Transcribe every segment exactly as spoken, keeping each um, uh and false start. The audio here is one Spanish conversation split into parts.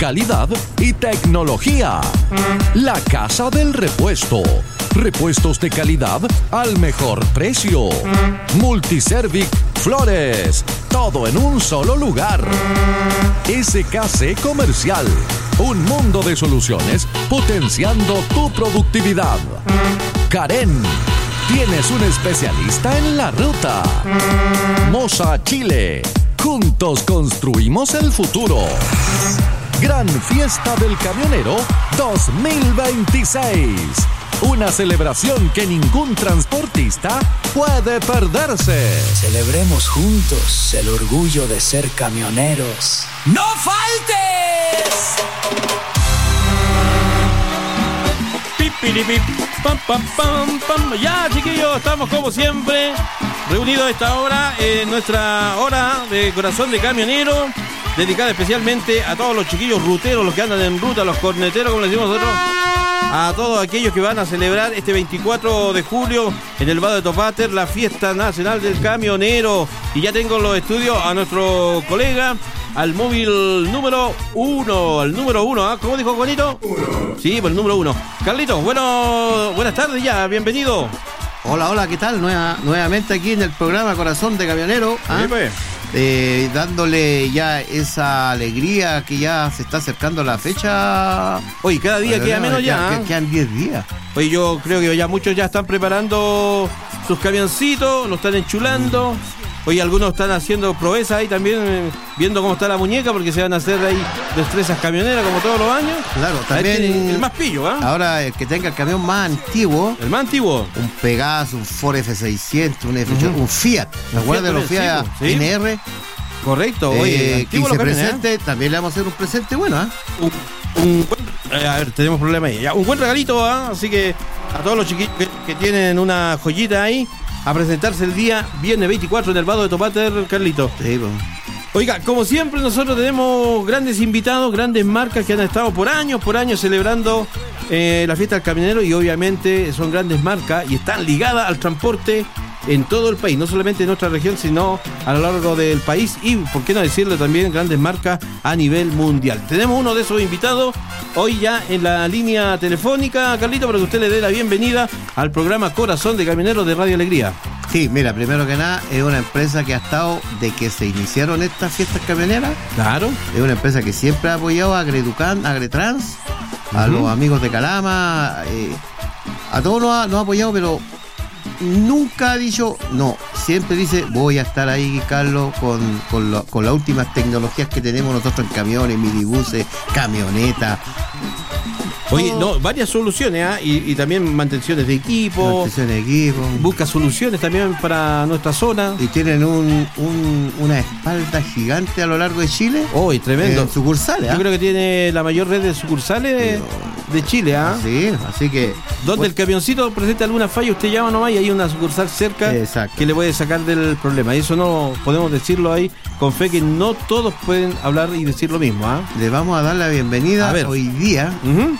calidad y tecnología. La Casa del Repuesto. Repuestos de calidad al mejor precio. Multiservic Flores. Todo en un solo lugar. S K C Comercial. Un mundo de soluciones potenciando tu productividad. Karen. Tienes un especialista en la ruta. Mosa Chile. Juntos construimos el futuro. Gran Fiesta del Camionero dos mil veintiséis. Una celebración que ningún transportista puede perderse. Celebremos juntos el orgullo de ser camioneros. ¡No faltes! Pipiripip, pam, pam, pam, pam. Ya, chiquillos, estamos como siempre reunidos a esta hora en nuestra hora de Corazón de Camionero, dedicada especialmente a todos los chiquillos ruteros, los que andan en ruta, los corneteros, como les decimos nosotros, a todos aquellos que van a celebrar este veinticuatro de julio en el Vado de Topater la Fiesta Nacional del Camionero. Y ya tengo en los estudios a nuestro colega, al móvil número uno, al número uno, ¿eh? ¿Cómo dijo Juanito? Uno. Sí, pues el número uno. Carlitos, bueno, buenas tardes ya, bienvenido. Hola, hola, ¿qué tal? Nueva, nuevamente aquí en el programa Corazón de Camionero. ¿Ah? Sí, pues. Eh, dándole ya esa alegría que ya se está acercando la fecha. Oye, cada día Pero queda no, menos ya. ya quedan diez días. Oye, yo creo que ya muchos ya están preparando sus camioncitos, lo están enchulando. Oye, algunos están haciendo proezas ahí también, eh, viendo cómo está la muñeca, porque se van a hacer ahí destrezas camioneras como todos los años. Claro, también. El, el más pillo, ¿ah? ¿eh? Ahora, el que tenga el camión más antiguo. El más antiguo. Un Pegaso, un Ford F seiscientos, un F ochocientos, uh-huh. un Fiat. ¿Te acuerdas de los Fiat sí, N R? Correcto, oye, eh, que se presente, ¿eh? También le vamos a hacer un presente bueno, ¿ah? ¿eh? Un, un buen, eh, a ver, tenemos problema ahí. Ya, un buen regalito, ¿ah? ¿eh? Así que a todos los chiquillos que, que tienen una joyita ahí, a presentarse el día viernes veinticuatro en el Vado de Topater, Carlito. Sí, bueno. Oiga, como siempre nosotros tenemos grandes invitados, grandes marcas que han estado por años, por años celebrando eh, la fiesta del camionero, y obviamente son grandes marcas y están ligadas al transporte en todo el país, no solamente en nuestra región, sino a lo largo del país, y por qué no decirlo también, grandes marcas a nivel mundial. Tenemos uno de esos invitados hoy ya en la línea telefónica, Carlito, para que usted le dé la bienvenida al programa Corazón de Camioneros de Radio Alegría. Sí, mira, primero que nada, es una empresa que ha estado de que se iniciaron estas fiestas camioneras. Claro. Es una empresa que siempre ha apoyado a Agreducan, a Agretrans, uh-huh. a los amigos de Calama, eh, a todos nos ha, nos ha apoyado, pero nunca ha dicho no. Siempre dice, voy a estar ahí, Carlos, con, con, lo, con las últimas tecnologías que tenemos nosotros en camiones, minibuses, camionetas. Oye, no, varias soluciones, ¿eh? y, y también mantenciones de equipo. Mantenciones de equipo. Busca soluciones también para nuestra zona. Y tienen un, un, una espalda gigante a lo largo de Chile. Oh, tremendo. En sucursales. ¿eh? Yo creo que tiene la mayor red de sucursales de, de Chile. ¿eh? Sí, así que... Donde pues, el camioncito presenta alguna falla, usted llama nomás y hay una sucursal cerca. Exacto. Que le puede sacar del problema. Y eso no podemos decirlo ahí con fe, que no todos pueden hablar y decir lo mismo. ¿eh? Le vamos a dar la bienvenida a ver. hoy día... Uh-huh.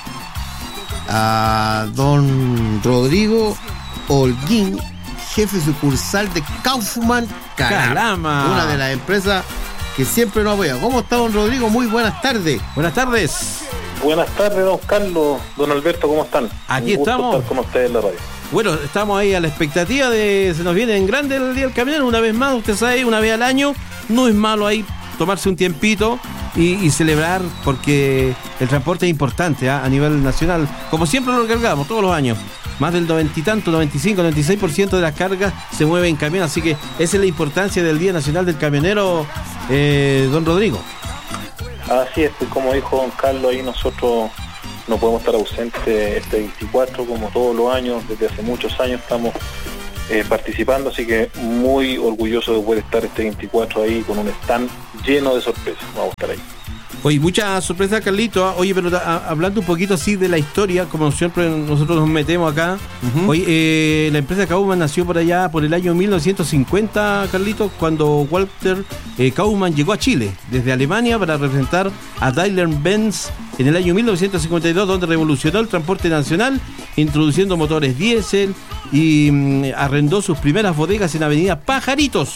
a don Rodrigo Holguín, jefe sucursal de Kaufman Calama, una de las empresas que siempre nos apoya. ¿Cómo está don Rodrigo? Muy buenas tardes. Buenas tardes. Buenas tardes, don Carlos, don Alberto, ¿cómo están? Aquí estamos. Estar con ustedes en la radio. Bueno, estamos ahí a la expectativa de, se nos viene en grande el Día del Camionero, una vez más, usted sabe, una vez al año. No es malo ahí tomarse un tiempito y, y celebrar, porque el transporte es importante, ¿eh? A nivel nacional, como siempre lo cargamos todos los años. Más del noventa y tanto, noventa y cinco, noventa y seis por ciento de las cargas se mueve en camión, así que esa es la importancia del Día Nacional del Camionero, eh, don Rodrigo. Así es, pues como dijo don Carlos, ahí nosotros no podemos estar ausentes este veinticuatro, como todos los años, desde hace muchos años estamos eh, participando, así que muy orgulloso de poder estar este veinticuatro ahí con un stand lleno de sorpresas. Vamos a estar ahí. Oye, mucha sorpresa, Carlito. Oye, pero a, hablando un poquito así de la historia, como siempre nosotros nos metemos acá. Uh-huh. Oye, eh, la empresa Kaufman nació por allá por el año mil novecientos cincuenta, Carlito, cuando Walter eh, Kaufman llegó a Chile desde Alemania para representar a Daimler-Benz en el año mil novecientos cincuenta y dos, donde revolucionó el transporte nacional, introduciendo motores diésel y mm, arrendó sus primeras bodegas en Avenida Pajaritos,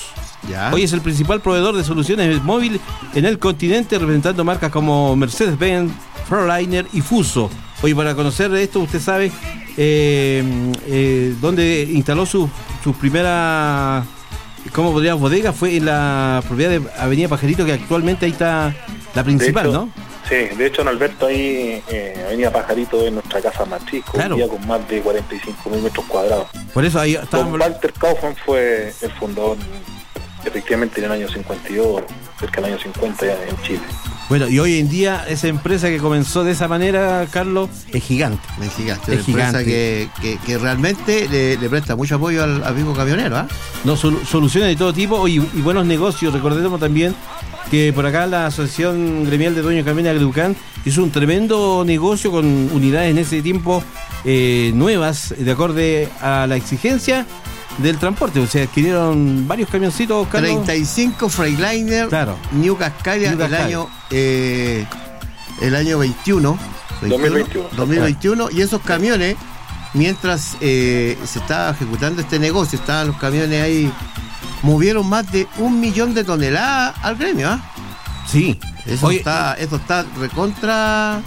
Ya. Hoy es el principal proveedor de soluciones móviles en el continente, representando marcas como Mercedes-Benz, Freightliner y Fuso. Hoy, para conocer esto, usted sabe eh, eh, dónde instaló su, su primera, ¿cómo podríamos, bodega? Fue en la propiedad de Avenida Pajarito, que actualmente ahí está la principal, hecho, ¿no? Sí, de hecho, en Alberto, ahí, eh, Avenida Pajarito, en nuestra casa matriz, con Claro. un día con más de cuarenta y cinco mil metros cuadrados. Por eso ahí Don estábamos... Walter Kaufmann fue el fundador, efectivamente, en el año cincuenta y dos, cerca del año cincuenta ya en Chile. Bueno, y hoy en día esa empresa que comenzó de esa manera, Carlos, es gigante. Es gigante, Es una empresa gigante. que, que, que realmente le, le presta mucho apoyo al amigo camionero, ¿ah? No, sol- soluciones de todo tipo y, y buenos negocios. Recordemos también que por acá la Asociación Gremial de Dueños de Camiones Agreducan hizo un tremendo negocio con unidades en ese tiempo eh, nuevas, de acorde a la exigencia del transporte. O sea, adquirieron varios camioncitos, Carlos. treinta y cinco Freightliner, Claro. New Cascadia, New el Cascadia. año eh, el año veintiuno, dos mil veintiuno. dos mil veintiuno, y esos camiones, mientras eh, se estaba ejecutando este negocio, estaban los camiones ahí, movieron más de un millón de toneladas al gremio, ¿ah? Sí. Eso Oye, está, eso está recontra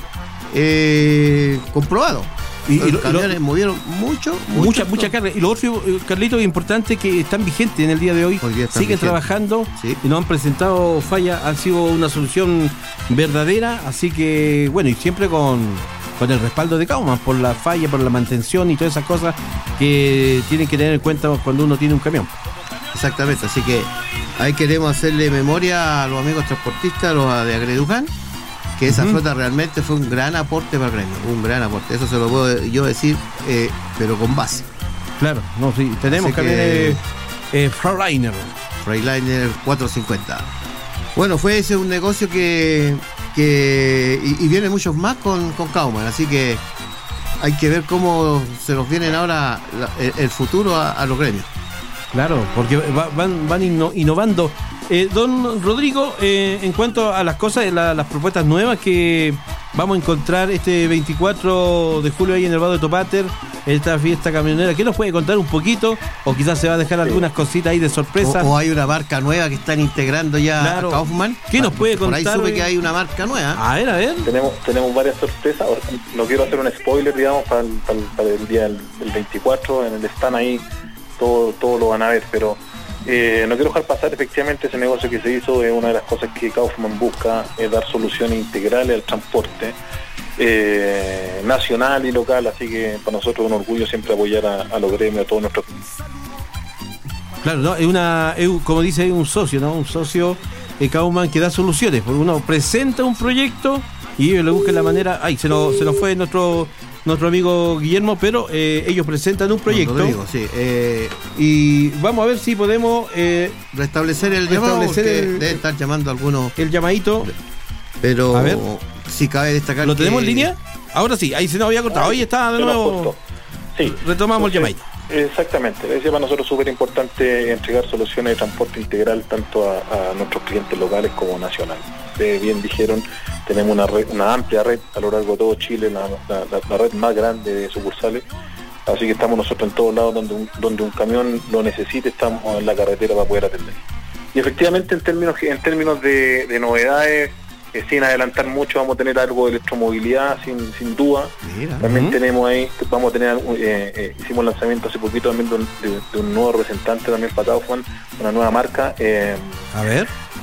eh, comprobado. Y- y los lo- camiones lo- movieron mucho, Mucha, mucho mucha carga. Y lo otro, eh, Carlito, es importante que están vigentes en el día de hoy. Hoy día están Siguen vigentes. trabajando Sí. y no han presentado falla. Han sido una solución verdadera. Así que, bueno, y siempre con, con el respaldo de Kaufmann por la falla, por la mantención y todas esas cosas que tienen que tener en cuenta cuando uno tiene un camión. Exactamente, así que ahí queremos hacerle memoria a los amigos transportistas, los de Agreducan, que esa Ujú. flota realmente fue un gran aporte para el gremio, un gran aporte, eso se lo puedo yo decir, eh, pero con base. Claro, no, sí. Tenemos Así que- camiones eh, Freightliner. Freightliner cuatrocientos cincuenta. Bueno, fue ese un negocio que, que y, y vienen muchos más con, con Kaufmann, así que hay que ver cómo se nos vienen ahora la- el, el futuro a, a los gremios. Claro, porque va- van, van inno- innovando. Eh, don Rodrigo, eh, en cuanto a las cosas, la- las propuestas nuevas que vamos a encontrar este veinticuatro de julio ahí en el Vado de Topater, esta fiesta camionera, ¿qué nos puede contar un poquito? O quizás se va a dejar algunas cositas ahí de sorpresa. O, o hay una marca nueva que están integrando ya Claro. a Kaufmann. ¿Qué nos puede Por ahí contar, supe eh? que hay una marca nueva. A ver, a ver. Tenemos tenemos varias sorpresas. Ahora, no quiero hacer un spoiler, digamos, para el, para el, para el día del, del veinticuatro. En el stand ahí todo, todo lo van a ver, pero eh, no quiero dejar pasar efectivamente ese negocio que se hizo. Es una de las cosas que Kaufmann busca, es dar soluciones integrales al transporte eh, nacional y local, así que para nosotros es un orgullo siempre apoyar a, a los gremios, a todos nuestros. Claro, ¿no? Es una, es, un- como dice, es un socio, ¿no? Un socio de Kaufmann que da soluciones. Porque uno presenta un proyecto y ellos le buscan la manera. Ay, se nos, se nos fue nuestro nuestro amigo Guillermo, pero eh, ellos presentan un proyecto. Rodrigo, sí. Eh, Y vamos a ver si podemos eh, restablecer el llamado, Restablecer porque el- debe estar llamando a algunos, el llamadito. pero A ver. sí cabe destacar ¿Lo tenemos que- en línea? Ahora sí, ahí se nos había cortado. Hoy está de Se nos nuevo. cortó. Sí. Retomamos el Entonces, llamadito. Exactamente, es para nosotros súper importante entregar soluciones de transporte integral tanto a, a nuestros clientes locales como nacionales. Ustedes bien dijeron, tenemos una red, una amplia red a lo largo de todo Chile, la, la- la- la red más grande de sucursales, así que estamos nosotros en todos lados donde un, donde un camión lo necesite, estamos en la carretera para poder atender. Y efectivamente en términos en términos de, de novedades, eh, sin adelantar mucho, vamos a tener algo de electromovilidad sin, sin duda. Mira, También Ujú. tenemos ahí, vamos a tener, eh, eh, hicimos lanzamiento hace poquito también de un, de- de un nuevo representante también para Kaufmann, una nueva marca, eh, A ver.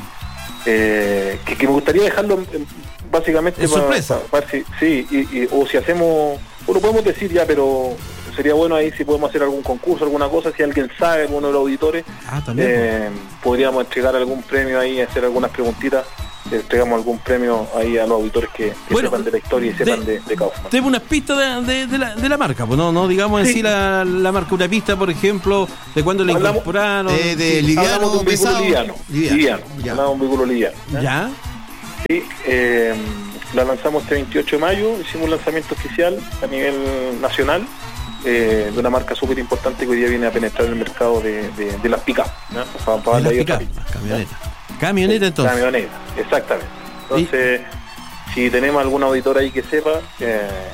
eh, que, que me gustaría dejarlo eh, básicamente Es sorpresa. para ver si, sí, y, y- o si hacemos, o lo podemos decir ya, pero sería bueno ahí si podemos hacer algún concurso, alguna cosa, si alguien sabe, alguno de los auditores, Ah, también. eh, podríamos entregar algún premio ahí, hacer algunas preguntitas, eh, entregamos algún premio ahí a los auditores que, que Bueno, sepan de la historia y de- sepan de, de Kaufmann. Tenemos unas pistas de, de- de la, de la marca, pues no, no digamos en Sí. sí la, la marca, una pista, por ejemplo, de cuándo la Hablamos- incorporaron. eh, de Sí. liviano, Hablamos de un vehículo pesado, liviano, liviano. liviano, Ya. hablamos de un vehículo liviano. ¿ya? ¿Ya? Sí, eh, la lanzamos este veintiocho de mayo, hicimos un lanzamiento oficial a nivel nacional eh, de una marca súper importante que hoy día viene a penetrar el mercado de, de, de las pick-up, ¿no? Para, para De darle ahí las otra pick-up. pista. Camioneta. Camioneta entonces. Camioneta, exactamente. Entonces, si tenemos algún auditor ahí que sepa, eh,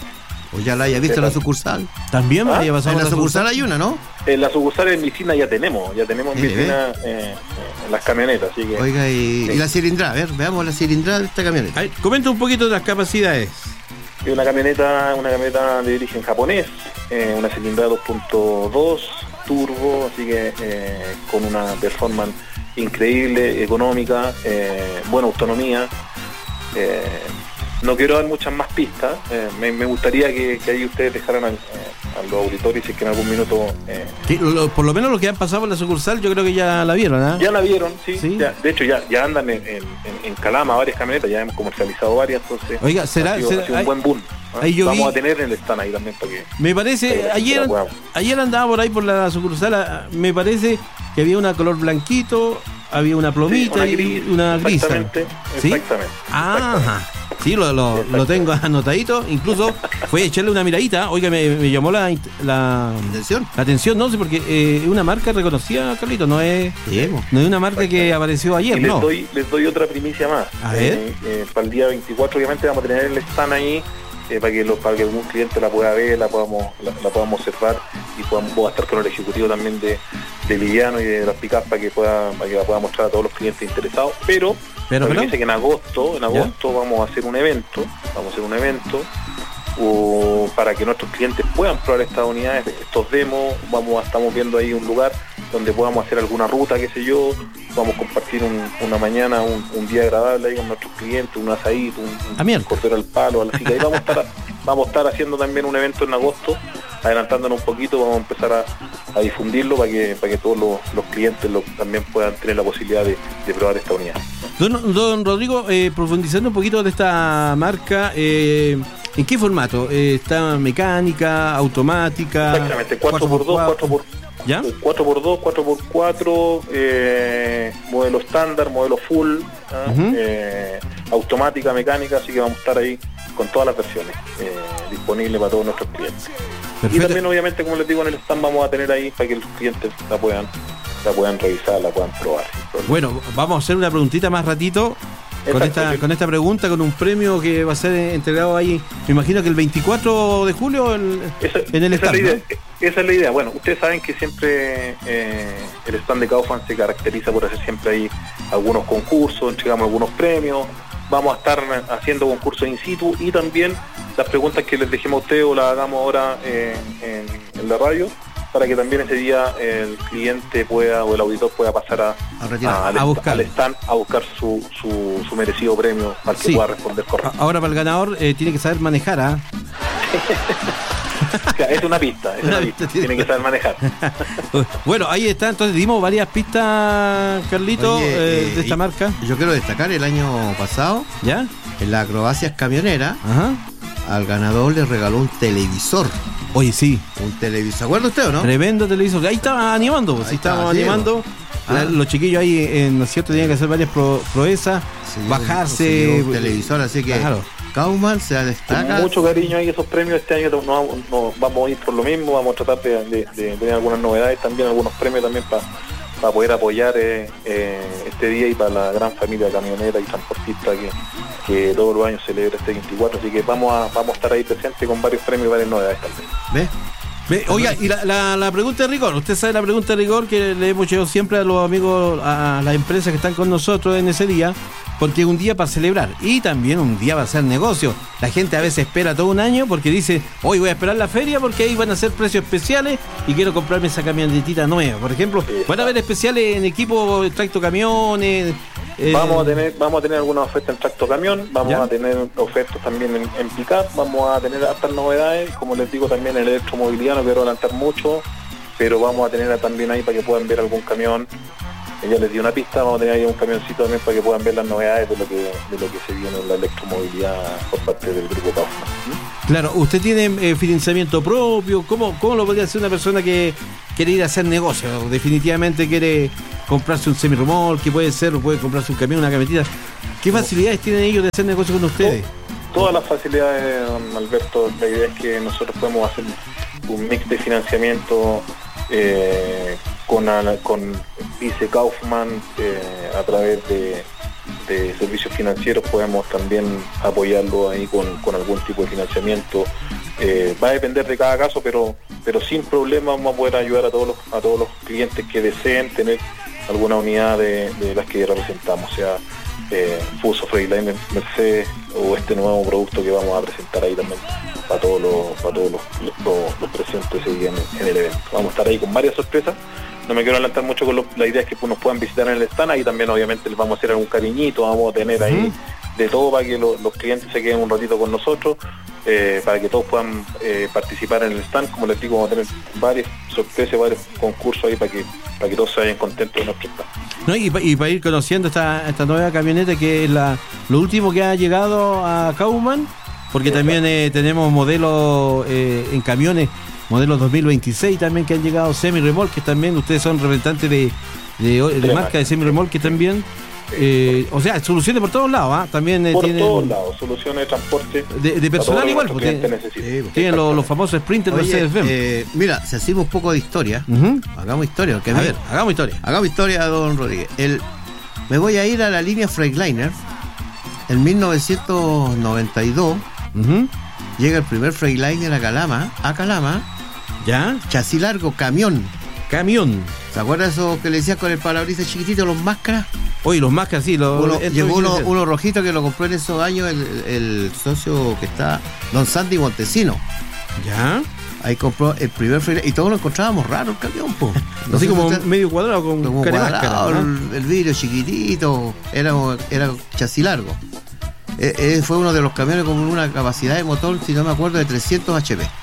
¿O ya la haya visto en la sucursal? También ¿Ah? había pasado En la por sucursal hay una, ¿no? En la sucursal en Vicina ya tenemos, ya tenemos en Sí, Vicina eh, en las camionetas, así que... Oiga, y, Sí. y la cilindrada, a ver, veamos la cilindrada de esta camioneta. A ver, comenta un poquito de las capacidades. Es una camioneta, una camioneta de origen japonés, eh, una cilindrada dos punto dos, turbo, así que eh, con una performance increíble, económica, eh, buena autonomía. Eh, no quiero dar muchas más pistas, eh, me, me gustaría que, que ahí ustedes dejaran al, eh, a los auditores si es que en algún minuto... Eh, Que lo- por lo menos los que han pasado por la sucursal, yo creo que ya la vieron, ¿ah? ya la vieron, sí, Sí. ya, de hecho ya, ya andan en, en, en Calama varias camionetas, ya hemos comercializado varias, entonces Oiga, será- ha sido, será- ha sido un hay- buen boom. ¿ah? ahí yo Vamos vi- a tener en el stand ahí también para que... Me parece, Para que ayer, la podamos. ayer andaba por ahí por la sucursal, ah, me parece que había una color blanquito, había una plomita Sí, una y gris, una grisa. exactamente, ¿Sí? exactamente. Ajá. Sí, lo, lo, lo tengo anotadito. Incluso fue a echarle una miradita. Oiga, me, me llamó la, la, Atención. la atención, no sé, porque eh, es una marca reconocida, Carlito. No es, Sí, po. no es una marca que apareció Y ayer, les no. doy, les doy otra primicia más. A ver. Eh, eh, para el día veinticuatro obviamente vamos a tener el stand ahí eh, para que lo, para que algún cliente la pueda ver, la podamos, la, la podamos observar y podamos, voy a estar con el ejecutivo también de, de Liviano y de las pickups para que pueda, para que la pueda mostrar a todos los clientes interesados. Pero, Pero, la pero. primicia que en agosto, en agosto vamos a hacer un evento, vamos a hacer un evento o para que nuestros clientes puedan probar estas unidades, estos demos, vamos a, estamos viendo ahí un lugar donde podamos hacer alguna ruta, qué sé yo, vamos a compartir un, una mañana, un, un día agradable ahí con nuestros clientes, un asadito, un, Ah, un mierda. cordero al palo, así que ahí vamos a estar, vamos a estar haciendo también un evento en agosto, adelantándonos un poquito, vamos a empezar a, a difundirlo para que para que todos los, los clientes lo, también puedan tener la posibilidad de, de probar esta unidad. Don, don Rodrigo, eh, profundizando un poquito de esta marca, eh, ¿en qué formato? Eh, ¿Está mecánica, automática? Exactamente, cuatro por dos, cuatro por ¿Ya? cuatro por dos, cuatro por cuatro, eh, modelo estándar, modelo full, ¿ah? Ujú. eh, automática, mecánica, así que vamos a estar ahí con todas las versiones eh, disponibles para todos nuestros clientes. Y Perfecto. también obviamente, como les digo, en el stand vamos a tener ahí para que los clientes la puedan la puedan revisar, la puedan probar sin problema. Bueno, vamos a hacer una preguntita más ratito con Exacto, esta sí. con esta pregunta, con un premio que va a ser entregado ahí, me imagino que el veinticuatro de julio el- Esa, en el esa es stand, la idea, ¿no? esa es la idea. Bueno, ustedes saben que siempre eh, el stand de Kaufman se caracteriza por hacer siempre ahí algunos concursos, entregamos algunos premios, vamos a estar haciendo concursos in situ y también las preguntas que les dejemos a ustedes o las hagamos ahora eh, en, en la radio, para que también ese día el cliente pueda o el auditor pueda pasar a, A retirar, al, a buscar. al stand a buscar su, su, su merecido premio al que Sí. pueda responder A- correcto. Ahora para el ganador eh, tiene que saber manejar, ¿ah? O sea, es una pista, es una Una pista, pista, tiene que saber manejar. Bueno, ahí está, entonces dimos varias pistas, Carlito, Oye, eh, eh, de esta y- marca, Yo quiero destacar el año pasado, ¿ya? en la acrobacias camionera, Ajá. al ganador le regaló un televisor. Oye, sí, Un televisor. ¿Se acuerda usted o no? tremendo televisor. Ahí estaba animando, pues, Ahí sí, estábamos estaba, sí, animando. Ah. La- Los chiquillos ahí, eh, ¿no es cierto? Tenían que hacer varias pro- proezas, Se llevó- bajarse. se llevó un televisor, así que Claro. Kaufman se Con destaca. mucho cariño ahí esos premios. Este año no, no- no- vamos a ir por lo mismo, vamos a tratar de, de- de tener algunas novedades también, algunos premios también para poder apoyar eh, eh, este día y para la gran familia camionera y transportista que, que todos los años celebra este veinticuatro, así que vamos a, vamos a estar ahí presentes con varios premios y varias novedades también. ¿Ves? Ve, oiga, y la, la, la pregunta de rigor, usted sabe la pregunta de rigor que le hemos hecho siempre a los amigos, a las empresas que están con nosotros en ese día, porque es un día para celebrar y también un día para hacer negocio. La gente a veces espera todo un año porque dice, hoy voy a esperar la feria porque ahí van a hacer precios especiales y quiero comprarme esa camionetita nueva. Por ejemplo, van a haber especiales en equipo, tracto camiones. eh, Vamos a tener vamos a tener alguna oferta en tracto camión, vamos ¿Ya? a tener ofertas también en, en pick-up, vamos a tener hartas novedades, como les digo también en el electromovilidad, no quiero adelantar mucho, pero vamos a tener también ahí para que puedan ver algún camión. Ya les di una pista, vamos a tener ahí un camioncito también para que puedan ver las novedades de lo que de lo que se viene en la electromovilidad por parte del grupo Kaufman. Claro, usted tiene eh, financiamiento propio. ¿Cómo, ¿Cómo lo podría hacer una persona que quiere ir a hacer negocio? Definitivamente quiere comprarse un semirremolque, puede ser, puede comprarse un camión, una camionetita. ¿Qué facilidades tienen ellos de hacer negocio con ustedes? Todas las facilidades, don Alberto, la idea es que nosotros podemos hacer un mix de financiamiento eh, con, a- con Vice Kaufman eh, a través de, de servicios financieros, podemos también apoyarlo ahí con, con algún tipo de financiamiento eh, va a depender de cada caso, pero pero sin problema vamos a poder ayudar a todos los, a todos los clientes que deseen tener alguna unidad de, de las que representamos, sea eh, Fuso, Freightliner, Mercedes o este nuevo producto que vamos a presentar ahí también para todos los, para todos los, los, los presentes ese día en, en el evento. Vamos a estar ahí con varias sorpresas. No me quiero adelantar mucho con lo, la idea es que nos puedan visitar en el stand. Ahí también obviamente les vamos a hacer algún cariñito, vamos a tener ahí uh-huh. de todo para que lo, los clientes se queden un ratito con nosotros, eh, para que todos puedan eh, participar en el stand. Como les digo, vamos a tener varias sorpresas, varios concursos ahí para que para que todos se vayan contentos de nuestro stand. No, y, y para ir conociendo esta, esta nueva camioneta que es la lo último que ha llegado a Kaufman, porque sí, también eh, tenemos modelos eh, en camiones, modelos dos mil veintiséis también que han llegado, semi-remolques también. Ustedes son representantes de, de, de, de marca de semi-remolques también. Eh, o sea, soluciones por todos lados, ¿eh? También eh, por tienen todos lados, soluciones de transporte de, de personal igual, porque tienen, tienen los, los famosos sprinters de Mercedes-Benz. Eh, mira, si hacemos un poco de historia, uh-huh. hagamos historia, que a ver, hagamos historia. Hagamos historia, don Rodríguez. El, me voy a ir a la línea Freightliner. En mil novecientos noventa y dos uh-huh. llega el primer Freightliner a Calama, a Calama. ¿Ya? Chasis largo, camión. Camión. ¿Se acuerdan eso que le decían con el parabrisas chiquitito, los máscaras? Oye, los máscaras, sí. Los, uno, llegó uno, uno rojito que lo compró en esos años el, el socio que está, don Sandy Montesino. ¿Ya? Ahí compró el primer Freightliner y todos lo encontrábamos raro el camión, po. No Así sé como usted, medio cuadrado con como cara cuadrado, máscara, ¿no? el, el vidrio chiquitito, era, era chasis largo. Eh, eh, fue uno de los camiones con una capacidad de motor, si no me acuerdo, de trescientos H P.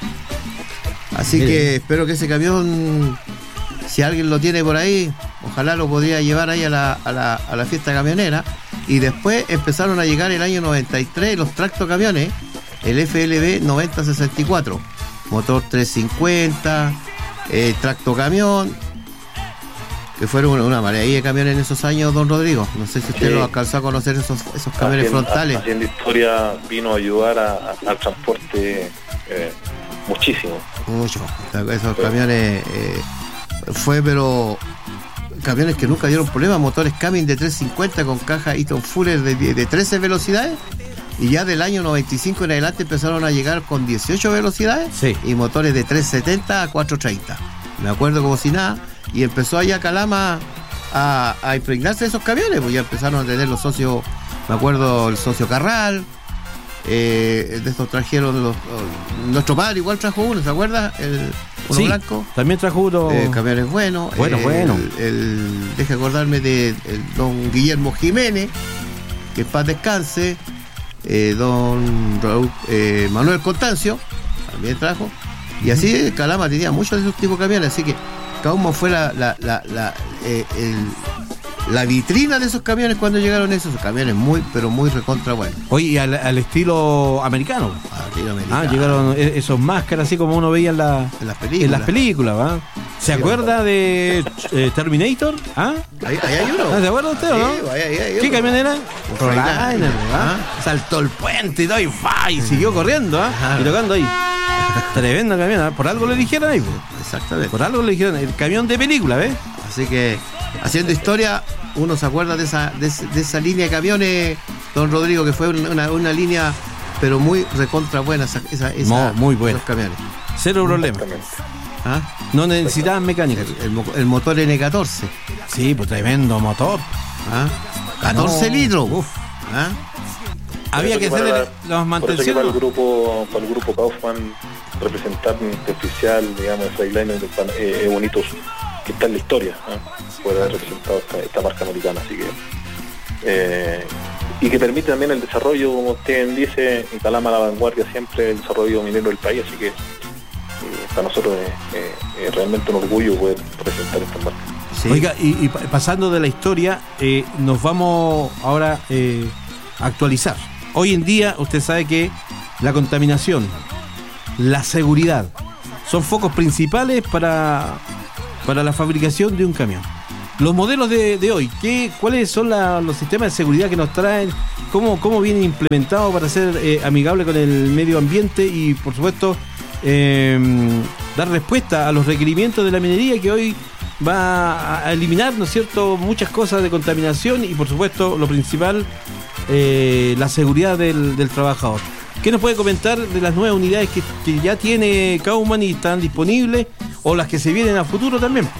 Así Bien. que espero que ese camión, si alguien lo tiene por ahí, ojalá lo podría llevar ahí a la, a la, a la fiesta camionera. Y después empezaron a llegar el año noventa y tres los tractocamiones, el F L B noventa sesenta y cuatro, motor trescientos cincuenta, eh, tractocamión, que fueron una, una maravilla de camiones en esos años, don Rodrigo. No sé si usted sí. lo alcanzó a conocer, esos, esos camiones haciendo, frontales. Haciendo historia, vino a ayudar a, a, al transporte eh, muchísimo. Mucho. Esos sí. camiones eh, fue, pero camiones que nunca dieron problemas, motores Cummins de trescientos cincuenta con caja Eaton Fuller de, de trece velocidades. Y ya del año noventa y cinco en adelante empezaron a llegar con dieciocho velocidades sí. y motores de trescientos setenta a cuatrocientos treinta. Me acuerdo como si nada. Y empezó allá Calama a, a impregnarse de esos camiones, pues ya empezaron a tener los socios, me acuerdo el socio Carral, eh, de estos trajeron los, nuestro padre igual trajo uno, ¿se acuerda? El uno sí, blanco. También trajo uno. Eh, camiones buenos. Bueno, eh, bueno. El, el, deje acordarme de el, don Guillermo Jiménez, que en paz descanse, eh, don Raúl, eh, Manuel Constancio, también trajo. Y así Calama tenía muchos de esos tipos de camiones, así que Kaufman fue la la, la, la, eh, el, la vitrina de esos camiones cuando llegaron esos camiones muy, pero muy recontra buenos. Oye, y al, al estilo americano. Al estilo americano. Ah, llegaron esos máscaras así como uno veía en, la, en las películas. En las películas, ¿va? ¿Se sí, acuerda de eh, Terminator? ¿Ah? Ahí, ahí hay uno. ¿Se acuerda usted o no? Sí, ahí, ahí, ahí, ¿qué camión era? Freightliner, ¿ah? Saltó el puente y todo y, fa, y siguió corriendo, ¿ah? Y tocando ahí. Tremendo camión, ¿eh? Por algo le dijeron ahí, pues. Exactamente. Por algo le dijeron, el camión de película, ¿ves? Así que, haciendo historia, uno se acuerda de esa, de, de esa línea de camiones, don Rodrigo, que fue una, una línea, pero muy recontra buena, esa, esa, esa no, muy buena. Esos camiones. Cero problema. ¿Ah? No necesitaban mecánicos. El, el, el motor N catorce. Sí, pues tremendo motor. ¿Ah? catorce no. litros. Uf. ¿Ah? Había que hacerle las mantenciones. Para el grupo, para el grupo Kaufman, representante oficial, digamos, de Freightliner, es eh, bonito que está en la historia, ¿eh? Por haber representado esta, esta marca americana, así que eh, y que permite también el desarrollo, como usted dice, en Calama a la vanguardia siempre el desarrollo minero del país, así que eh, para nosotros es eh, eh, realmente un orgullo poder presentar esta marca. Sí. Oiga, y, y pasando de la historia, eh, nos vamos ahora eh, a actualizar. Hoy en día usted sabe que la contaminación, la seguridad, son focos principales para, para la fabricación de un camión. Los modelos de, de hoy, ¿qué, ¿cuáles son la, los sistemas de seguridad que nos traen? ¿Cómo, cómo vienen implementados para ser eh, amigable con el medio ambiente y, por supuesto, eh, dar respuesta a los requerimientos de la minería que hoy va a eliminar, ¿no es cierto?, muchas cosas de contaminación y, por supuesto, lo principal, eh, la seguridad del, del trabajador? ¿Qué nos puede comentar de las nuevas unidades que, que ya tiene Kaufman y están disponibles, o las que se vienen a futuro también?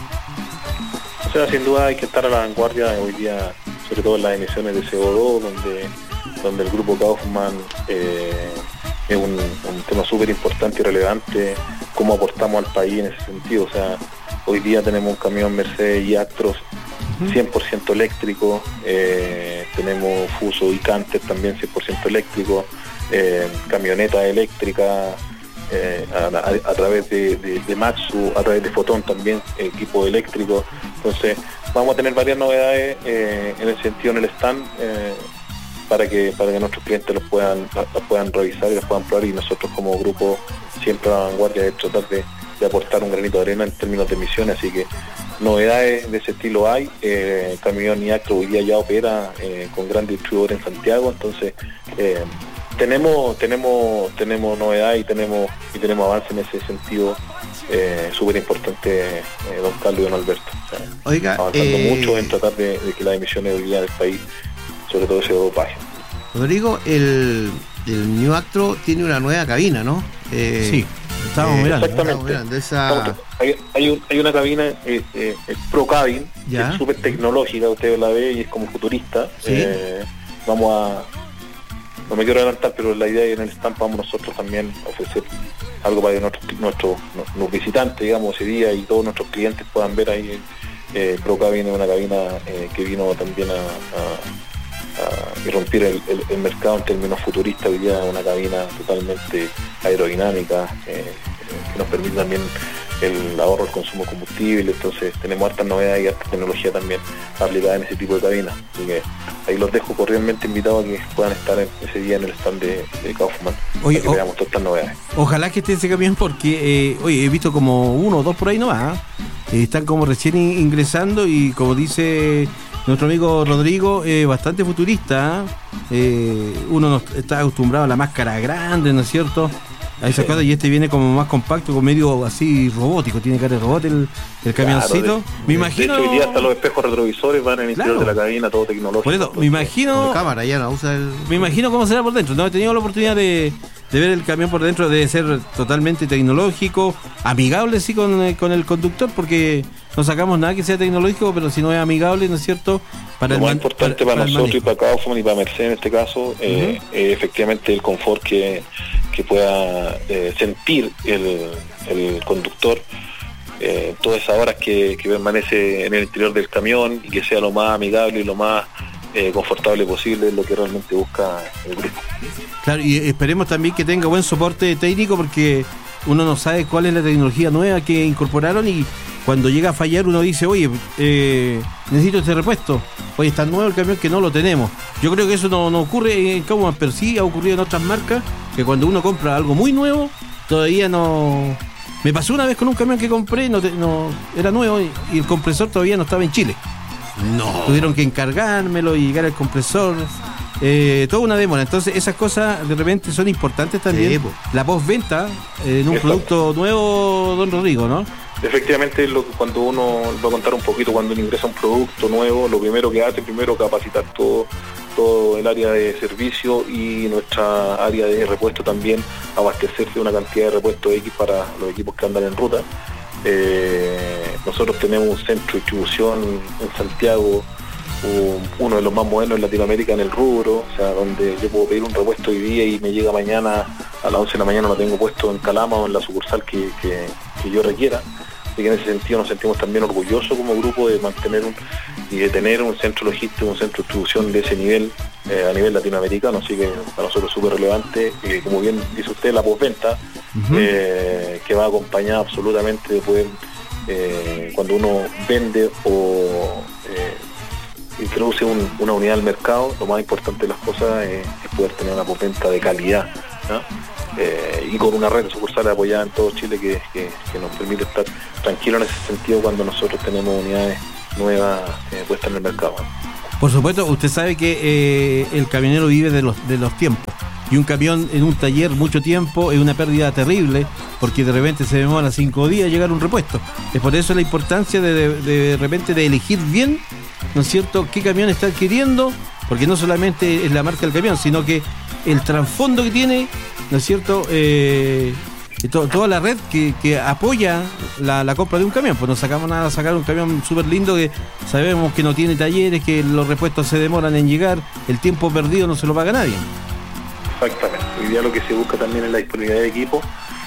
O sea, sin duda hay que estar a la vanguardia hoy día, sobre todo en las emisiones de C O dos, donde, donde el grupo Kaufman eh, es un, un tema súper importante y relevante, cómo aportamos al país en ese sentido. O sea, hoy día tenemos un camión Mercedes y Actros cien por ciento eléctrico, eh, tenemos Fuso y Canter también cien por ciento eléctrico, eh, camioneta eléctrica eh, a, a, a través de, de, de Maxu, a través de Fotón también, equipo eléctrico. Entonces vamos a tener varias novedades eh, en el sentido en el stand eh, para que para que nuestros clientes los puedan los puedan revisar y los puedan probar, y nosotros como grupo siempre a la vanguardia de tratar de, de aportar un granito de arena en términos de emisiones. Así que novedades de ese estilo hay. eh, Camión y Actro hoy día ya opera eh, con gran distribuidor en Santiago, entonces eh, tenemos tenemos tenemos novedades y tenemos y tenemos avance en ese sentido eh, súper importante, eh, don Carlos y don Alberto. O sea, Oiga, avanzando eh, mucho en tratar de, de que las emisiones hoy día del país, sobre todo ese dopaje. Rodrigo, el, el New Actro tiene una nueva cabina, ¿no? Eh, Sí, estábamos eh, mirando. Exactamente. Estamos mirando esa... Estamos- Hay, hay, un- hay una cabina, eh, eh, el Pro Cabin, Ya. que es súper tecnológica, usted la ve y es como futurista. Sí. Eh, vamos a, no me quiero adelantar, pero la idea es en el stand vamos nosotros también a ofrecer algo para que nuestros, nuestros, los visitantes, digamos, ese día y todos nuestros clientes puedan ver ahí. Eh, Pro Cabin es una cabina eh, que vino también a, a, a irrumpir el, el, el mercado en términos futuristas. Hoy día una cabina totalmente aerodinámica, eh, que nos permite también el ahorro del consumo de combustible. Entonces tenemos hartas novedades y harta tecnología también aplicada en ese tipo de cabinas. Así que ahí los dejo cordialmente invitados a que puedan estar en ese día en el stand de, de Kaufman. Oye, para que o- veamos todas estas novedades. Ojalá que esté ese camión porque, eh, oye, he visto como uno o dos por ahí nomás. ¿eh? Eh, están como recién in- ingresando y como dice nuestro amigo Rodrigo, eh, bastante futurista. ¿eh? Eh, uno no está acostumbrado a la máscara grande, ¿no es cierto? A esas Sí. cosas, y este viene como más compacto, con medio así robótico, tiene cara de robot el, el camioncito. Claro, de- me imagino... De hecho, hoy día hasta los espejos retrovisores van en el interior Claro. de la cabina, todo tecnológico. Por eso, me Entonces, imagino... Con cámara, ya no usa el... Me imagino cómo será por dentro. No he tenido la oportunidad de, de ver el camión por dentro. Debe ser totalmente tecnológico, amigable sí con, eh, con el conductor, porque no sacamos nada que sea tecnológico, pero si no es amigable, ¿no es cierto? Para lo el más man- importante para, el nosotros y manejo. para Kaufman y para Mercedes en este caso, eh, es efectivamente el confort que, que pueda eh, sentir el, el conductor eh, todas esas horas que, que permanece en el interior del camión, y que sea lo más amigable y lo más eh, confortable posible, es lo que realmente busca el grupo. Claro, y esperemos también que tenga buen soporte técnico, porque uno no sabe cuál es la tecnología nueva que incorporaron, y cuando llega a fallar uno dice, oye, eh, necesito este repuesto, oye, está nuevo el camión que no lo tenemos. Yo creo que eso no, no ocurre en Kaufman, pero sí ha ocurrido en otras marcas, que cuando uno compra algo muy nuevo, todavía no... Me pasó una vez con un camión que compré, no, te- no era nuevo, y, y el compresor todavía no estaba en Chile. No. Tuvieron que encargármelo y llegar el compresor. Eh, toda una demora. Entonces esas cosas de repente son importantes también. Sí, po. La postventa eh, en un Exacto. producto nuevo, don Rodrigo, ¿no? Efectivamente, lo, cuando uno va a contar un poquito, cuando uno ingresa un producto nuevo, lo primero que hace, primero capacitar todo, todo el área de servicio y nuestra área de repuesto también, abastecerse de una cantidad de repuestos X para los equipos que andan en ruta. Eh, nosotros tenemos un centro de distribución en Santiago, un- uno de los más modernos en Latinoamérica en el rubro, o sea, donde yo puedo pedir un repuesto hoy día y me llega mañana a las once de la mañana, lo tengo puesto en Calama o en la sucursal que, que, que yo requiera. Así que en ese sentido nos sentimos también orgullosos como grupo de mantener un, y de tener un centro logístico, un centro de distribución de ese nivel eh, a nivel latinoamericano. Así que para nosotros es súper relevante, eh, como bien dice usted, la postventa, Ujú. eh, que va acompañada absolutamente de poder, eh, cuando uno vende o eh, introduce un- una unidad al mercado, lo más importante de las cosas es, es poder tener una postventa de calidad, ¿no? Eh, y con una red de sucursales apoyada en todo Chile que, que, que nos permite estar tranquilos en ese sentido cuando nosotros tenemos unidades nuevas eh, puestas en el mercado. Por supuesto, usted sabe que eh, el camionero vive de los, de los tiempos. Y un camión en un taller mucho tiempo es una pérdida terrible, porque de repente se demora cinco días llegar un repuesto. Es por eso la importancia de de, de repente de elegir bien, ¿no es cierto?, qué camión está adquiriendo porque no solamente es la marca del camión, sino que el trasfondo que tiene, ¿no es cierto?, eh, to, toda la red que, que apoya la, la compra de un camión. Pues no sacamos nada a sacar un camión súper lindo que sabemos que no tiene talleres, que los repuestos se demoran en llegar, el tiempo perdido no se lo paga nadie. Exactamente, hoy día lo que se busca también es la disponibilidad de equipo,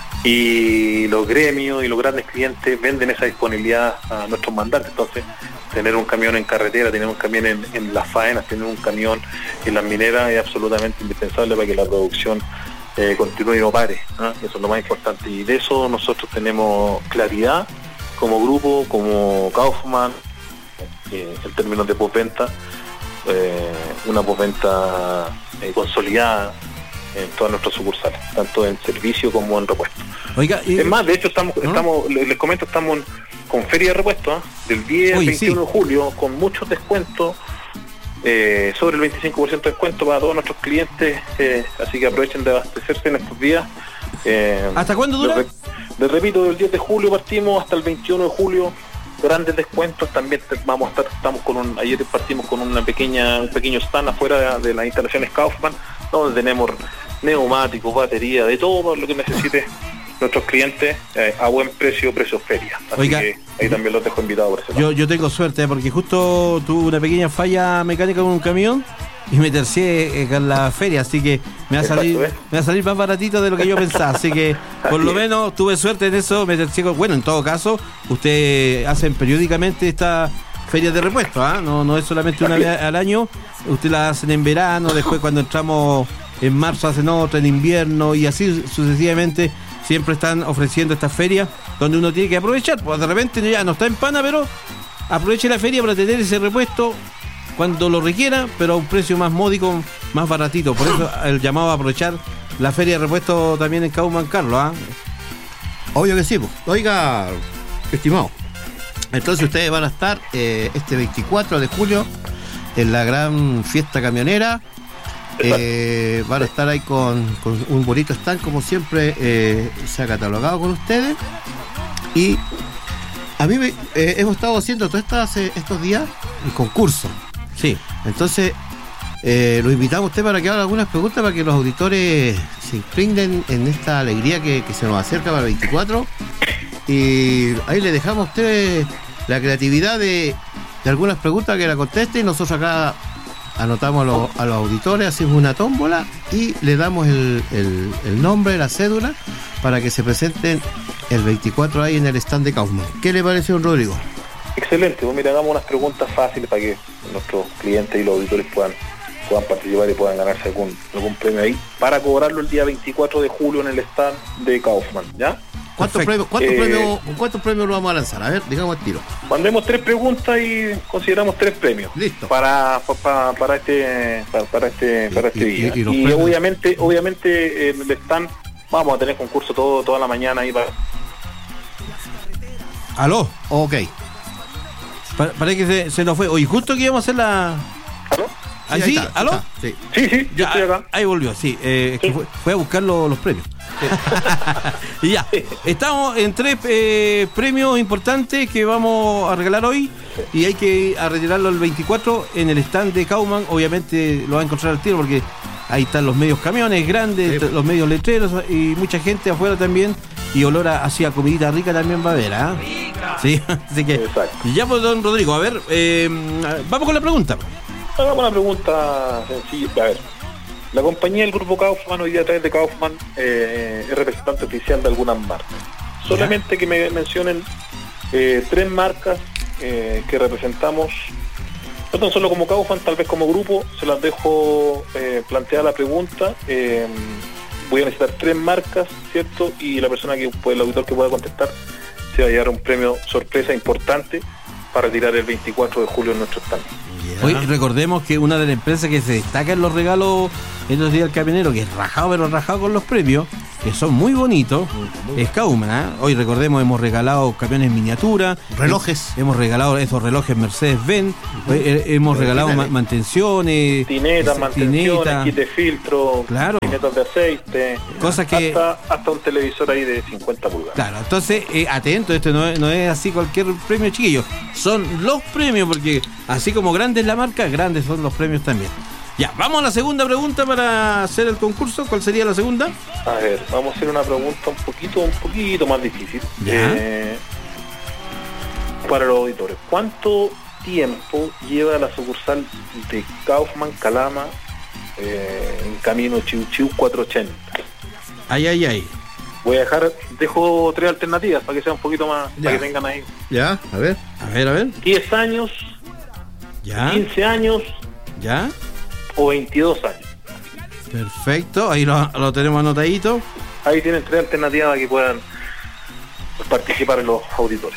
y los gremios y los grandes clientes venden esa disponibilidad a nuestros mandantes. Entonces, tener un camión en carretera, tener un camión en, en las faenas, tener un camión en las mineras es absolutamente indispensable para que la producción eh, continúe y no pare, ¿no? Eso es lo más importante, y de eso nosotros tenemos claridad como grupo, como Kaufman, eh, en términos de postventa, eh, una postventa eh, consolidada en todas nuestras sucursales, tanto en servicio como en repuesto. Oiga, y... es más, de hecho estamos, ¿no? estamos les, les comento, estamos con feria de repuesto, ¿eh? Del diez al veintiuno sí. de julio, con muchos descuentos, eh, sobre el veinticinco por ciento de descuento para todos nuestros clientes, eh, así que aprovechen de abastecerse en estos días. Eh, ¿Hasta cuándo dura? Les, les repito, del diez de julio partimos hasta el veintiuno de julio, grandes descuentos. También vamos a estar, estamos con un, ayer partimos con una pequeña, un pequeño stand afuera de, de las instalaciones Kaufman, donde tenemos neumáticos, batería, de todo lo que necesite nuestros clientes, eh, a buen precio, precio feria. Así Oiga, que ahí también los dejo invitados por ese lado. Yo, yo tengo suerte, porque justo tuve una pequeña falla mecánica con un camión y me tercié en la feria, así que me va a salir, Exacto, ¿eh? me va a salir más baratito de lo que yo pensaba, así que por lo menos tuve suerte en eso, me tercié con, bueno, en todo caso, ustedes hacen periódicamente esta feria de repuestos, ¿eh? no, no es solamente una vez al año, ustedes la hacen en verano, después cuando entramos en marzo hacen otra, en invierno, y así sucesivamente. Siempre están ofreciendo esta feria donde uno tiene que aprovechar, pues de repente ya no está en pana, pero aproveche la feria para tener ese repuesto cuando lo requiera, pero a un precio más módico, más baratito. Por eso el llamado a aprovechar la feria de repuesto también en Kaufman, Carlos, ¿ah? ¿eh? Obvio que sí, pues. Oiga, estimado, entonces ustedes van a estar eh, este veinticuatro de julio en la gran fiesta camionera. Eh, van a estar ahí con, con un bonito stand, como siempre eh, se ha catalogado con ustedes. Y a mí me, eh, hemos estado haciendo todos estas, eh, estos días el concurso. Sí. Entonces eh, los invitamos a usted para que haga algunas preguntas, para que los auditores se impregnen en esta alegría que, que se nos acerca para el veinticuatro. Y ahí le dejamos a usted la creatividad de, de algunas preguntas que la conteste, y nosotros acá anotamos a los, a los auditores, hacemos una tómbola y le damos el, el, el nombre, la cédula, para que se presenten el veinticuatro ahí en el stand de Kaufman. ¿Qué le parece, don Rodrigo? Excelente, pues mira, hagamos unas preguntas fáciles para que nuestros clientes y los auditores puedan, puedan participar y puedan ganarse algún, algún premio ahí, para cobrarlo el día veinticuatro de julio en el stand de Kaufman, ¿ya? ¿Cuántos premios, cuántos, eh, premios, ¿Cuántos premios lo vamos a lanzar? A ver, digamos al tiro. Mandemos tres preguntas y consideramos tres premios. Listo. Para, para, para este para, para este para este Y- día. y- y Y, los premios. obviamente, obviamente en el stand vamos a tener concurso todo, toda la mañana ahí para. ¿Aló? Ok. Pa- Parece que se, se nos fue. Oye, justo que íbamos a hacer la... ¿Aló? ¿Ah, ahí sí? está, ¿Aló? está, sí. Sí, sí, yo Ya, estoy acá. ahí volvió, sí. Eh, es que Sí. fue, fue a buscar lo- los premios. Y ya, estamos en tres eh, premios importantes que vamos a regalar hoy, y hay que ir a retirarlo el veinticuatro en el stand de Kaufman. Obviamente lo va a encontrar al tiro porque ahí están los medios camiones grandes, Sí. los medios letreros y mucha gente afuera también, y olor a, hacia comidita rica también va a haber, ¿ah? Sí, así que Exacto. ya, pues, don Rodrigo, a ver, eh, vamos con la pregunta. Hagamos una pregunta sencilla. A ver, la compañía del grupo Kaufman, hoy día a través de Kaufman, eh, es representante oficial de algunas marcas. Solamente que me mencionen eh, tres marcas eh, que representamos, no tan solo como Kaufman, tal vez como grupo. Se las dejo eh, planteada la pregunta. Eh, voy a necesitar tres marcas, ¿cierto? Y la persona que puede, el auditor que pueda contestar, se va a llevar un premio sorpresa importante para retirar el veinticuatro de julio en nuestro stand. Hoy recordemos que una de las empresas que se destaca en los regalos en los días del camionero, que es rajado, pero rajado con los premios, que son muy bonitos, es Kaufman, ¿eh? Hoy recordemos, hemos regalado camiones miniatura, Relojes. hemos regalado esos relojes Mercedes-Benz, eh, hemos regalado ma- mantenciones, Tinetas, eh, mantenciones, tinetas, kit de filtro, Claro. tinetas de aceite, Cosas que- hasta, hasta un televisor ahí de cincuenta pulgadas. Claro, entonces, eh, atento, esto no es, no es así cualquier premio, chiquillos. Son los premios, porque así como grande es la marca, grandes son los premios también. Ya, vamos a la segunda pregunta para hacer el concurso. ¿Cuál sería la segunda? A ver, vamos a hacer una pregunta un poquito, un poquito más difícil. Eh, para los auditores. ¿Cuánto tiempo lleva la sucursal de Kaufman Calama eh, en camino Chiu Chiu cuatrocientos ochenta? Ay, ay, ay. Voy a dejar, dejo tres alternativas para que sea un poquito más, ya. Para que tengan ahí. Ya, a ver. A ver, a ver. diez años, ya. quince años, ya. O veintidós años. Perfecto, ahí lo, lo tenemos anotadito. Ahí tienen tres alternativas para que puedan participar en los auditores.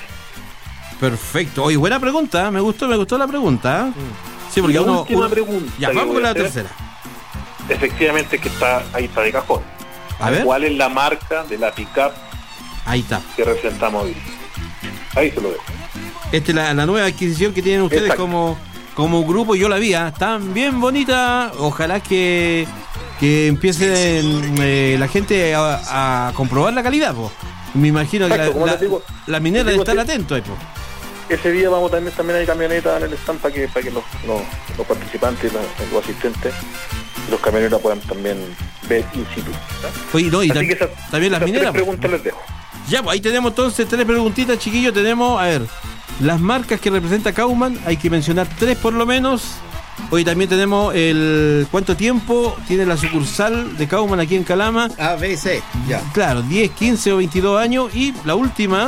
Perfecto. Oye, buena pregunta, me gustó, me gustó la pregunta. Sí, porque y la uno, última uno... pregunta. Ya, vamos con la tercera. Efectivamente, que está ahí está de cajón. A ver. ¿Cuál es la marca de la pick-up ahí está que representamos hoy? Ahí se lo dejo. Esta es la, la nueva adquisición que tienen ustedes. Exacto. como como grupo. Yo la vi, ¿eh? Están bien bonita. Ojalá que que empiece eh, la gente a, a comprobar la calidad, po. Me imagino. Exacto, que la, la, digo, la minera debe estar atento ahí, po. Ese día vamos también también hay camionetas en el stand para que, para que los, los, los participantes, los, los asistentes, los camioneros puedan también ver in situ. Oye, no, y tam- esas, también las mineras. Tres preguntas les dejo. Ya, pues ahí tenemos entonces tres preguntitas, chiquillos. Tenemos, a ver, las marcas que representa Kaufman, hay que mencionar tres por lo menos. Hoy también tenemos el cuánto tiempo tiene la sucursal de Kaufman aquí en Calama. A, B, C, ya. Claro, diez, quince o veintidós años. Y la última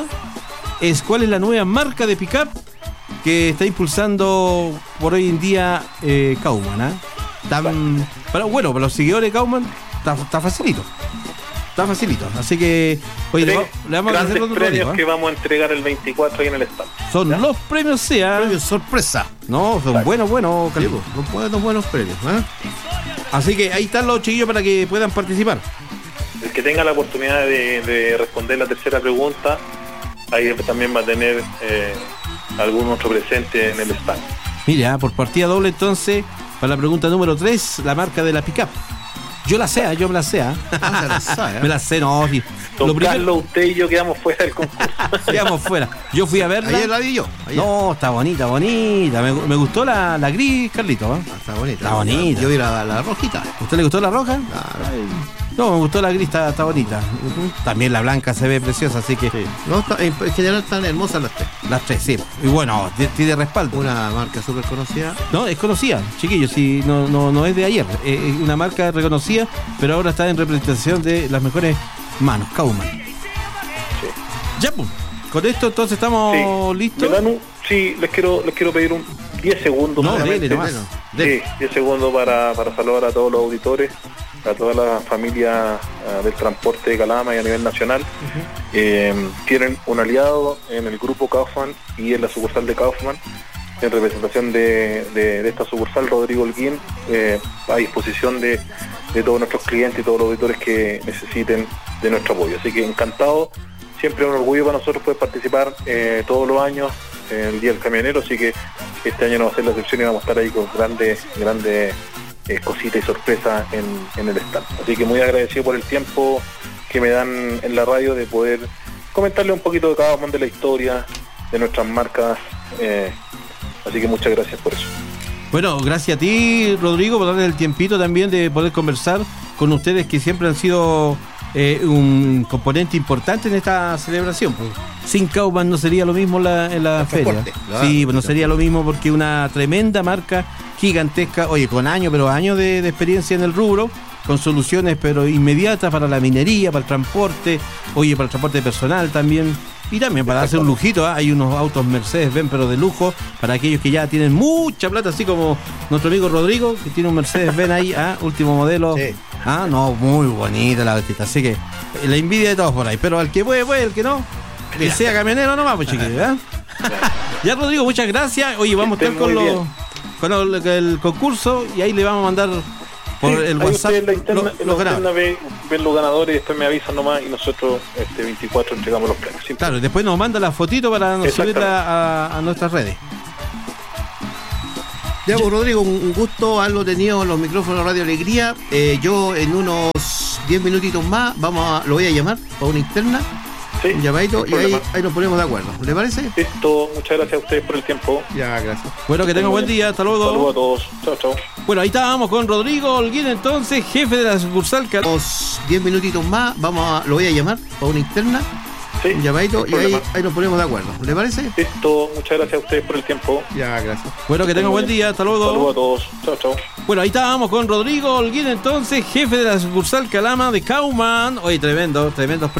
es cuál es la nueva marca de pickup que está impulsando por hoy en día eh, Kaufman, ¿eh? Tan, para, bueno, para los seguidores de Kaufman está, está facilito. Está facilito. Así que hoy le, le vamos a hacer los premios, ¿eh? Que vamos a entregar el veinticuatro ahí en el stand. Son ¿ya? Los premios sea. Premios sorpresa. No, son Exacto. buenos, buenos, Calvo. Son buenos, buenos premios, ¿eh? Así que ahí están los chiquillos para que puedan participar. El que tenga la oportunidad de, de responder la tercera pregunta, ahí también va a tener eh, algún otro presente en el stand. Mira, por partida doble entonces, para la pregunta número tres, la marca de la pickup. Yo la sé, yo me la sé, ¿eh? Ah, se la sabe, ¿eh? Me la sé, no. Sí. Don Lo Carlos, primero... usted y yo quedamos fuera del concurso. Quedamos fuera. Yo fui a verla. Ayer la vi yo. Ayer. No, está bonita, bonita. Me, me gustó la, la gris, Carlito, ¿eh? Ah, está bonita. Está bonita. Yo vi la, la rojita. ¿A usted le gustó la roja? Claro. No, me gustó la gris, está, está bonita. También la blanca se ve preciosa, así que... Sí. No, está, en general están hermosas las tres. Las tres, sí. Y bueno, tiene respaldo. Una marca súper conocida. No, es conocida, chiquillos, si no, no, no es de ayer. Es una marca reconocida, pero ahora está en representación de las mejores manos, Kaufman. Sí. Ya, pues, con esto entonces estamos sí. listos. Un, sí, les quiero, les quiero pedir un diez segundos. No, dele nomás. Sí, diez segundos para, para saludar a todos los auditores, a toda la familia uh, del transporte de Calama y a nivel nacional. Uh-huh. Eh, tienen un aliado en el grupo Kaufman y en la sucursal de Kaufman, en representación de, de, de esta sucursal, Rodrigo Holguín, eh, a disposición de, de todos nuestros clientes y todos los auditores que necesiten de nuestro apoyo. Así que encantado, siempre es un orgullo para nosotros poder participar eh, todos los años en el Día del Camionero, así que este año no va a ser la excepción y vamos a estar ahí con grandes, grandes eh, cositas y sorpresas en, en el stand. Así que muy agradecido por el tiempo que me dan en la radio de poder comentarle un poquito de cada uno de la historia, de nuestras marcas, eh, así que muchas gracias por eso. Bueno, gracias a ti, Rodrigo, por darle el tiempito también de poder conversar con ustedes, que siempre han sido eh, un componente importante en esta celebración. Pues, sin Kaufman no sería lo mismo la, en la, la feria. Transporte, sí, pues no sería lo mismo, porque una tremenda marca gigantesca, oye, con años, pero años de, de experiencia en el rubro, con soluciones pero inmediatas para la minería, para el transporte, oye, para el transporte personal también. Y también para hacer un lujito, ¿eh? Hay unos autos Mercedes-Benz, pero de lujo, para aquellos que ya tienen mucha plata, así como nuestro amigo Rodrigo, que tiene un Mercedes-Benz ahí, ¿eh? Último modelo. Sí. Ah, no, muy bonita la vestita. Así que la envidia de todos por ahí. Pero al que puede, puede, el que no, que sea camionero nomás, pues chiquillos, ¿eh? Ya, Rodrigo, muchas gracias. Oye, vamos a estar con, los, con el, el concurso y ahí le vamos a mandar por sí, el WhatsApp la interna, lo, en lo la interna ven, ven los ganadores y después me avisan nomás y nosotros este veinticuatro entregamos los premios. Siempre. Claro, y después nos manda la fotito para subirla a, a nuestras redes. Ya, pues, Rodrigo, un gusto haberlo tenido en los micrófonos de Radio Alegría. Eh, yo en unos diez minutitos más vamos a, lo voy a llamar para una interna Sí, un llamadito sin y ahí, problema. ahí nos ponemos de acuerdo. ¿Le parece? Listo, muchas gracias a ustedes por el tiempo. Ya, gracias. Bueno, que tengan buen día, hasta luego. Saludos a todos. Chao, chao. Bueno, ahí estábamos con Rodrigo Holguín, entonces, jefe de la sucursal. Cal- Unos diez minutitos más, vamos a, lo voy a llamar para una interna, Sí, un llamadito sin y ahí, problema. ahí nos ponemos de acuerdo. ¿Le parece? Listo, muchas gracias a ustedes por el tiempo. Ya, gracias. Bueno, que tengan buen día, hasta luego. Saludos a todos. Chao, chao. Bueno, ahí estábamos con Rodrigo Holguín, entonces, jefe de la sucursal Calama de Kauman. Oye, tremendo, tremendo.